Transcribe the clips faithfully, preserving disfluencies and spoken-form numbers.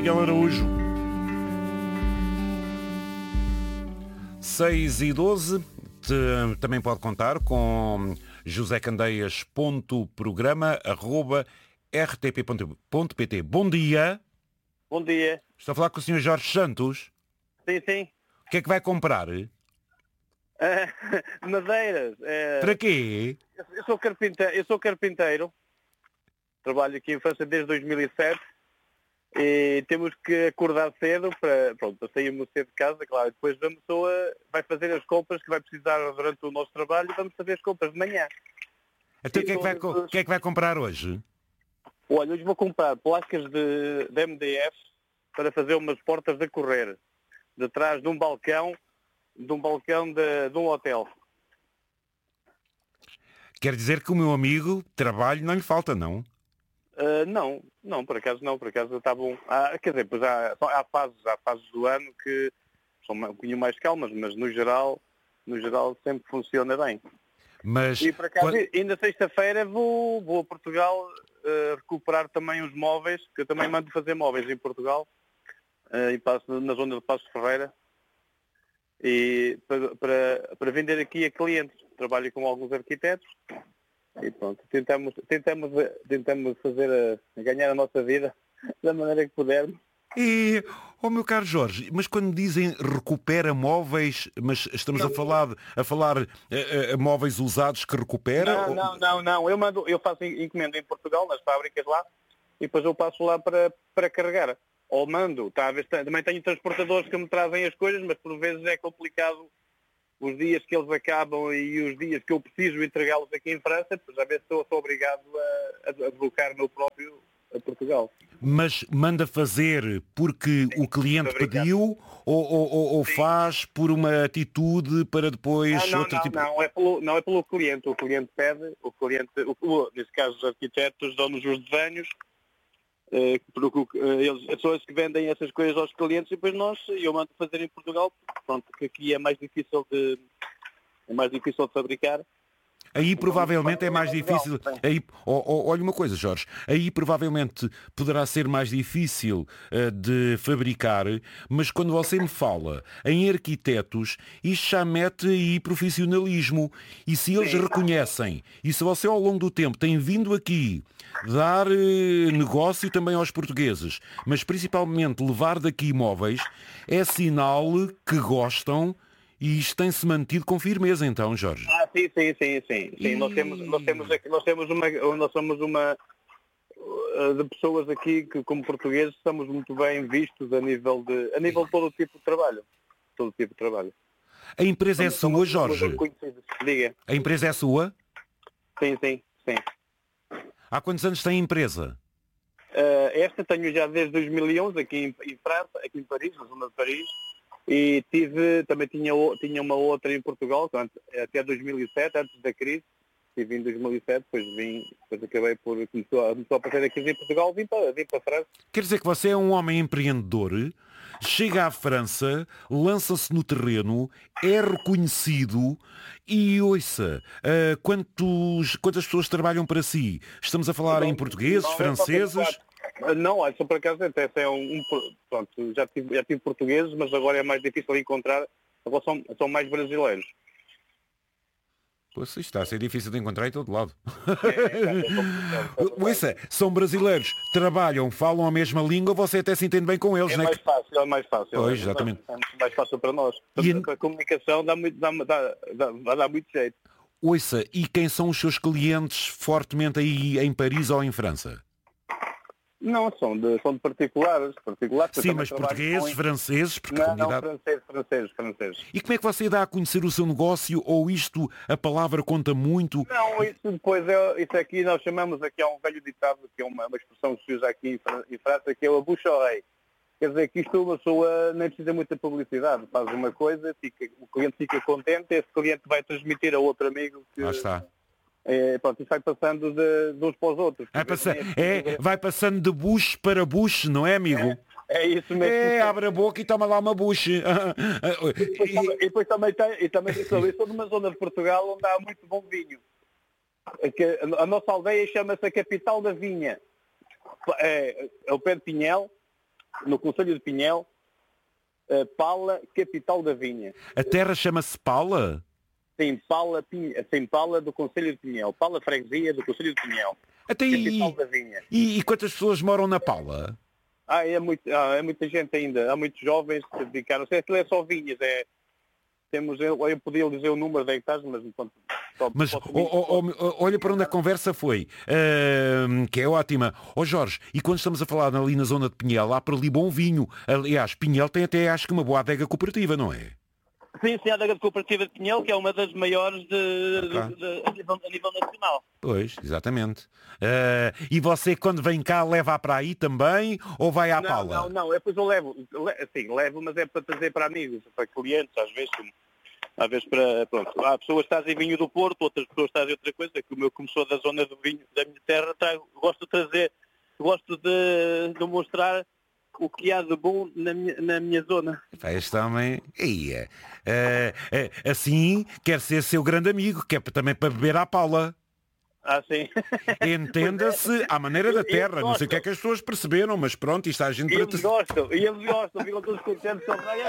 Miguel Araújo. seis e doze, também pode contar com josé candeias ponto programa arroba r t p ponto p t. Bom dia. Bom dia. Estou a falar com o senhor Jorge Santos. Sim, sim. O que é que vai comprar? Uh, madeiras. Uh, Para quê? Eu sou carpinteiro, eu sou carpinteiro. Trabalho aqui em França desde dois mil e sete e temos que acordar cedo para, pronto, para sairmos cedo de casa, claro. E depois a pessoa vai fazer as compras que vai precisar durante o nosso trabalho e vamos fazer as compras de manhã. Então o que, é que vai, o que é que vai comprar hoje? Olha, hoje vou comprar placas de, de M D F para fazer umas portas de correr, detrás de um balcão, de um balcão de, de um hotel. Quer dizer que o meu amigo, trabalho não lhe falta, não? Uh, não, não, por acaso não, por acaso está bom. Ah, quer dizer, pois há, há, fases, há fases do ano que são um bocadinho mais calmas, mas no geral, no geral sempre funciona bem. Mas e por acaso, quando... ainda sexta-feira vou, vou a Portugal uh, recuperar também os móveis, que eu também mando fazer móveis em Portugal, uh, e passo na zona de Paços de Ferreira, e para, para, para vender aqui a clientes. Trabalho com alguns arquitetos. E pronto, tentamos, tentamos, tentamos fazer a, a ganhar a nossa vida da maneira que pudermos. E, oh meu caro Jorge, mas quando dizem recupera móveis, mas estamos não, a falar, a falar uh, uh, móveis usados que recupera? Não, ou... não, não, não. Eu, mando, eu faço encomenda em Portugal, nas fábricas lá, e depois eu passo lá para, para carregar. Ou mando, tá, a ver, também tenho transportadores que me trazem as coisas, mas por vezes é complicado os dias que eles acabam e os dias que eu preciso entregá-los aqui em França, pois às vezes estou, estou obrigado a, a deslocar meu próprio a Portugal. Mas manda fazer porque sim, o cliente pediu ou, ou, ou faz por uma atitude para depois... Não, não, outro não, tipo... não, é pelo, não, é pelo cliente. O cliente pede, o cliente, o, nesse caso os arquitetos dão-nos os desenhos, eh, porque eles, as pessoas que vendem essas coisas aos clientes e depois nós, eu mando fazer em Portugal, pronto, que aqui é mais difícil de, é mais difícil de fabricar. Aí provavelmente é mais difícil. Aí, oh, oh, olha uma coisa, Jorge. Aí provavelmente poderá ser mais difícil uh, de fabricar, mas quando você me fala em arquitetos, isto já mete aí profissionalismo. E se eles Sim. reconhecem, e se você ao longo do tempo tem vindo aqui dar uh, negócio também aos portugueses, mas principalmente levar daqui imóveis, é sinal que gostam. E isto tem-se mantido com firmeza, então, Jorge? Ah, sim, sim, sim, sim. sim. E... Nós temos, nós temos aqui, nós temos uma, nós somos uma de pessoas aqui que, como portugueses, estamos muito bem vistos a nível de, a nível de todo o tipo de trabalho, todo tipo de trabalho. A empresa somos, é sua, Jorge? Diga. A empresa é sua? Sim, sim, sim. Há quantos anos tem a empresa? Uh, esta tenho já desde dois mil e onze aqui em, em França, aqui em Paris, na zona de Paris. E tive, também tinha, tinha uma outra em Portugal, até dois mil e sete, antes da crise. Estive em dois mil e sete, depois vim, depois acabei por, começou a, começou a aparecer a crise em Portugal, vim para, vim para a França. Quer dizer que você é um homem empreendedor, chega à França, lança-se no terreno, é reconhecido e, ouça, uh, quantos, quantas pessoas trabalham para si? Estamos a falar não, em portugueses, não, franceses... Não, olha, só por acaso até é um, um pronto, já tive, já tive portugueses, mas agora é mais difícil encontrar, agora são, são mais brasileiros. Pois isso está a ser difícil de encontrar em todo lado. É, é, é, são brasileiros, trabalham, falam a mesma língua, você até se entende bem com eles, é não é? Mais fácil, é mais fácil, pois, é exatamente. mais, é mais fácil para nós. E... A comunicação dá muito, dá, dá, dá, dá, dá muito jeito. Ouça, e quem são os seus clientes fortemente aí em Paris ou em França? Não, são de, são de particulares. particulares Sim, mas portugueses, com... franceses, porque não, comunidade... não, franceses, franceses, franceses. E como é que você dá a conhecer o seu negócio ou isto, a palavra conta muito? Não, isso depois é, isso aqui nós chamamos, aqui há um velho ditado, que é uma, uma expressão que se usa aqui em França, que é o bouche-oreille. Quer dizer que isto uma pessoa nem precisa muita publicidade, faz uma coisa, fica, o cliente fica contente, esse cliente vai transmitir a outro amigo que... Lá está. É, pronto, isso vai passando de, de uns para os outros. É, passa... é, vai passando de bucho para bucho, não é, amigo? É, é isso mesmo. É, abre a boca e toma lá uma bucha. E depois, e depois também tem, e também tem, eu sou numa zona de Portugal onde há muito bom vinho. A nossa aldeia chama-se a capital da vinha. É, é o pé de Pinhel, no concelho de Pinhel, uh, Pala, capital da vinha. A terra chama-se Pala? Sim, Pala, Pinhe... Sim, Pala do concelho de Pinhel. Pala freguesia do concelho de Pinhel. Até capital e, da vinha. E, e quantas pessoas moram na Pala? Ah, é, muito, ah, é muita gente ainda. Há muitos jovens que se dedicaram. Não sei se é só vinhas, é... Temos, eu, eu podia dizer o número de hectares, mas enquanto... Mas oh, oh, oh, olha para onde a conversa foi, uh, que é ótima. Ó oh, Jorge, e quando estamos a falar ali na zona de Pinhel, há por ali bom vinho. Aliás, Pinhel tem até, acho que, uma boa adega cooperativa, não é? Sim, sim, a adega cooperativa de Pinhel, que é uma das maiores de, ah. de, de, a, nível, a nível nacional. Pois, exatamente. Uh, e você, quando vem cá, leva para aí também, ou vai à não, Pala? Não, não, é depois eu levo, sim, levo, mas é para trazer para amigos, para clientes, às vezes, às vezes para, pronto, há pessoas que trazem vinho do Porto, outras pessoas trazem outra coisa, que o meu começou da zona do vinho da minha terra, trago, gosto de trazer, gosto de, de mostrar o que há de bom na minha, na minha zona. Este homem, ia, uh, uh, assim, quer ser seu grande amigo, que é também para beber à Paula. Ah, sim. Entenda-se à maneira da terra. Não sei o que é que as pessoas perceberam, mas pronto, isto há gente... E eles gostam, e eles gostam, ficam todos contentes.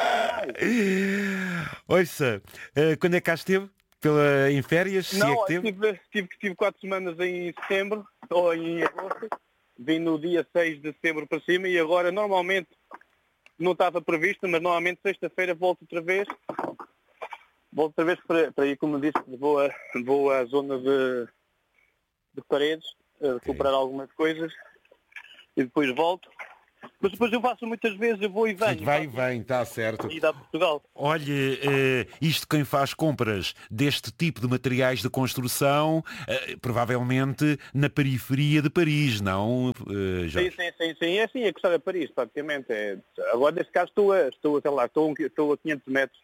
Ouça, uh, quando é que cá esteve? Pela, em férias? Não, se é que teve? Tive, tive, tive quatro semanas em setembro, ou em agosto. Vim no dia seis de setembro para cima e agora normalmente não estava previsto, mas normalmente sexta-feira volto outra vez. Volto outra vez para, para ir, como disse, vou, a, vou à zona de, de Paredes, a recuperar okay. algumas coisas e depois volto. Mas depois eu faço muitas vezes, eu vou e venho. Vai e vem, está certo. E dá Portugal. Olhe, uh, isto quem faz compras deste tipo de materiais de construção, uh, provavelmente na periferia de Paris, não, uh, Jorge? Sim, sim, sim, sim. É assim, é gostar de Paris, praticamente. É... Agora, neste caso, estou a, estou, sei lá, estou, estou a quinhentos metros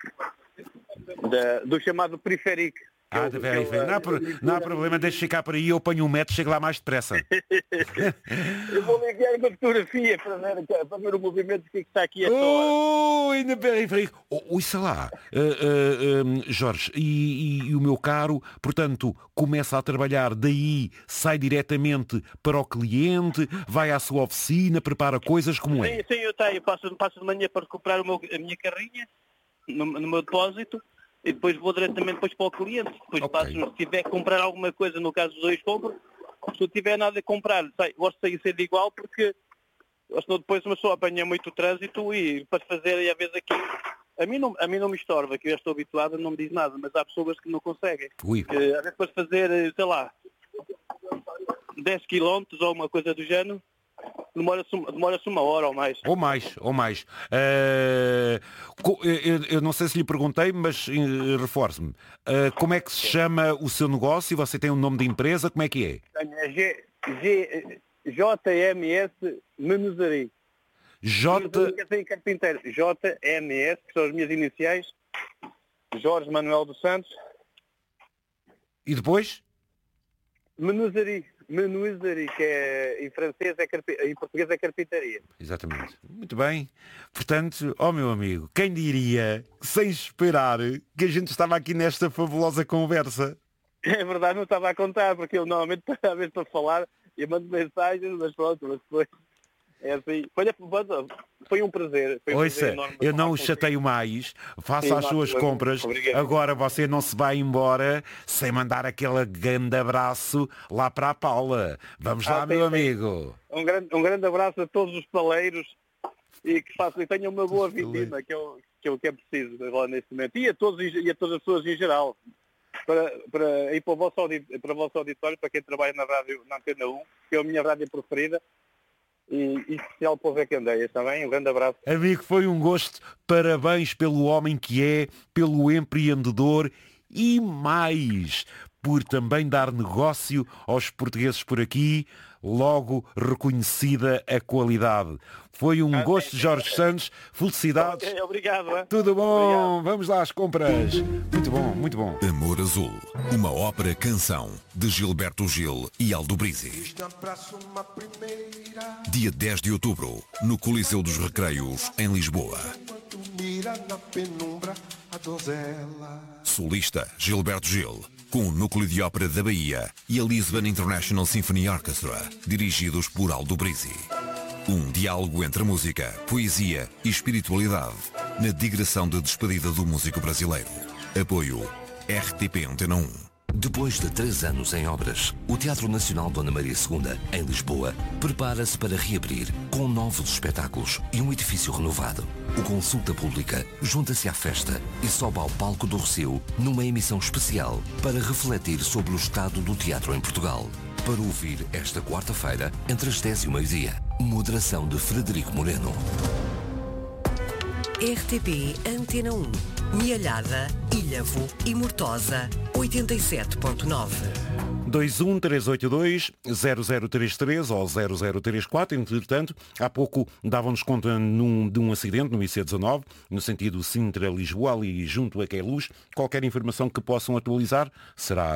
da, do chamado periférico. Ah, de very, very. Não, há, não há problema, deixe ficar por aí, eu ponho um metro, chego lá mais depressa. Eu vou ligar uma fotografia para ver, para ver o movimento que está aqui a oh, ainda periférico. Oh, isso lá, uh, uh, um, Jorge, e, e, e o meu caro, portanto, começa a trabalhar, daí sai diretamente para o cliente, vai à sua oficina, prepara coisas, como é? Sim, sim, eu tenho, passo, passo de manhã para recuperar o meu, a minha carrinha, no, no meu depósito, e depois vou diretamente depois para o cliente. Depois okay. passo, se tiver que comprar alguma coisa, no caso dos dois compro, se eu tiver nada a comprar, sei, gosto de ser igual porque senão depois uma pessoa apanha muito trânsito e para fazer, e às vezes aqui, a mim não, a mim não me estorva, que eu já estou habituado, não me diz nada, mas há pessoas que não conseguem. Ui. Que, às vezes para fazer, sei lá, dez quilómetros ou uma coisa do género, demora-se demora uma hora ou mais. Ou mais, ou mais. Uh, eu, eu não sei se lhe perguntei, mas uh, reforce-me. Uh, como é que se chama o seu negócio? Você tem um nome de empresa? Como é que é? Tenho G, G, J M S Menuzaria. J... J M S, que são as minhas iniciais. Jorge Manuel dos Santos. E depois? Menuzaria. Menuiserie, que é, em francês é carpi... em português é carpintaria. Exatamente. Muito bem. Portanto, ó oh meu amigo, quem diria, sem esperar, que a gente estava aqui nesta fabulosa conversa? É verdade, não estava a contar, porque eu normalmente a vez para falar e mando mensagens, mas pronto, mas depois é assim. Foi, foi um prazer. Foi um Ouça, prazer enorme eu não o chateio mais, faça Sim, as suas não, compras. Obrigado. Agora você não se vai embora sem mandar aquele grande abraço lá para a Paula. Vamos ah, lá, sim, meu sim. amigo. Um grande, um grande abraço a todos os paleiros e que façam, e tenham uma boa vindima, que é o que, é, que é preciso agora neste momento. E a, todos, e a todas as pessoas em geral. Para, para, e para o, vosso auditório, para o vosso auditório, para quem trabalha na rádio, na Antena um, que é a minha rádio preferida. E, e especial para o Zé Candeias também, um grande abraço. Amigo, foi um gosto, parabéns pelo homem que é, pelo empreendedor e mais, por também dar negócio aos portugueses por aqui, logo reconhecida a qualidade. Foi um ah, gosto, sim, Jorge sim. Santos, felicidades. Okay, obrigado. É? Tudo bom, obrigado. Vamos lá às compras. Muito bom, muito bom. Amor Azul, uma ópera canção de Gilberto Gil e Aldo Brizzi. Dia dez de outubro, no Coliseu dos Recreios, em Lisboa. Solista Gilberto Gil, com o Núcleo de Ópera da Bahia e a Lisbon International Symphony Orchestra, dirigidos por Aldo Brizzi. Um diálogo entre música, poesia e espiritualidade na digressão de despedida do músico brasileiro. Apoio R T P Antena um. Depois de três anos em obras, o Teatro Nacional Dona Maria segunda, em Lisboa, prepara-se para reabrir com novos espetáculos e um edifício renovado. O Consulta Pública junta-se à festa e sobe ao palco do Rossio numa emissão especial para refletir sobre o estado do teatro em Portugal. Para ouvir esta quarta-feira, entre as dez e o meio-dia. Moderação de Frederico Moreno. R T P Antena um. Mialhada, Ilhavo e Mortosa, oitenta e sete ponto nove. dois um três oito dois zero zero três três ou zero zero três quatro. Entretanto, há pouco davam-nos conta num, de um acidente no I C dezanove, no sentido Sintra-Lisboa, ali junto a Queluz. Qualquer informação que possam atualizar será